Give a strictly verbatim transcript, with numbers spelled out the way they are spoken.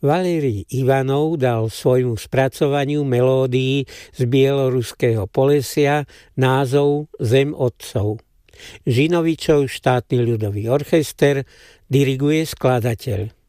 Valerij Ivanov dal svojmu spracovaniu melódií z bieloruského Polesia názov Zem otcov. Žinovičov štátny ľudový orchester diriguje skladateľ.